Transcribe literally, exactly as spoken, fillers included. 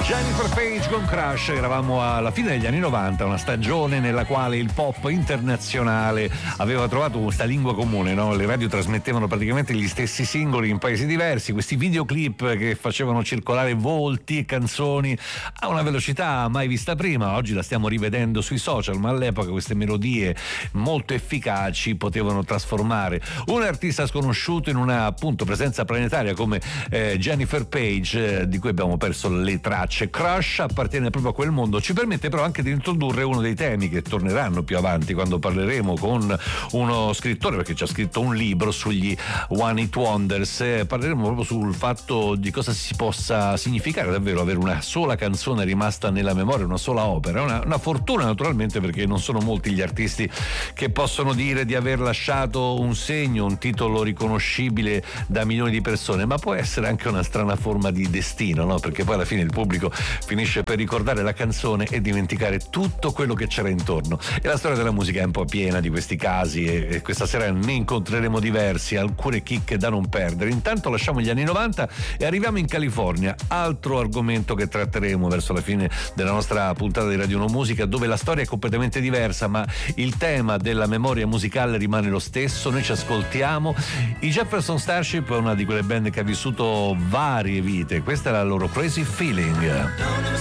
Jennifer Page con Crush. Eravamo alla fine degli anni novanta, una stagione nella quale il pop internazionale aveva trovato questa lingua comune, no? Le radio trasmettevano praticamente gli stessi singoli in paesi diversi, questi videoclip che facevano circolare volti e canzoni a una velocità mai vista prima. Oggi la stiamo rivedendo sui social, ma all'epoca queste melodie molto efficaci potevano trasformare un artista sconosciuto in una, appunto, presenza planetaria come eh, Jennifer Page, eh, di cui abbiamo perso le tracce. Crush appartiene proprio a quel mondo, ci permette però anche di introdurre uno dei temi che torneranno più avanti quando parleremo con uno scrittore, perché ci ha scritto un libro sugli One Hit Wonders. Eh, parleremo proprio sul fatto di cosa si possa significare davvero avere una sola canzone rimasta nella memoria, una sola opera. Una, una fortuna naturalmente, perché non sono molti gli artisti che possono dire di aver lasciato un segno, un titolo riconoscibile da milioni di persone, ma può essere anche una strana forma di destino, no? Perché poi alla fine il pubblico finisce per ricordare la canzone e dimenticare tutto quello che c'era intorno. E la storia della musica è un po' piena di questi casi, e, e questa sera ne incontreremo diversi, alcune chicche da non perdere. Intanto lasciamo gli anni novanta e arriviamo in California, altro argomento che tratteremo verso la fine della nostra puntata di Radio uno Musica, dove la storia è completamente diversa, ma il tema della memoria musicale rimane lo stesso. Noi ci ascoltiamo i Jefferson Starship, una di quelle band che ha vissuto varie vite. Questa è la loro Crazy Feeling.